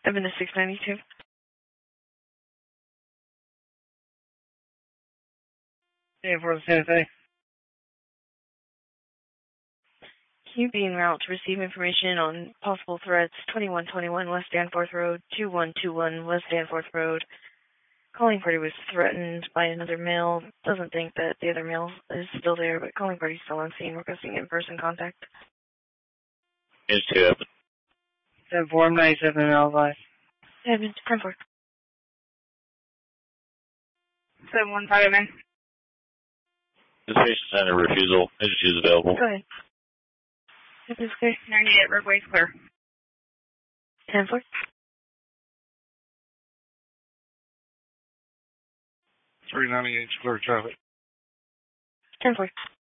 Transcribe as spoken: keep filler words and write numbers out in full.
seven to six ninety-two. Hey, for the Santa Fe. Q being route to receive information on possible threats, twenty-one twenty-one West Danforth Road, two one two one West Danforth Road. Calling party was threatened by another male. Doesn't think that the other male is still there, but calling party still on scene, requesting in-person contact. Is two up. seven four ninety-seven Alibi. Seven, ten four. seven one five man. This patient's under refusal. Is is available. Go ahead. It is clear. ninety-eight Roadway's clear. ten four. three ninety-eight clear traffic. ten four.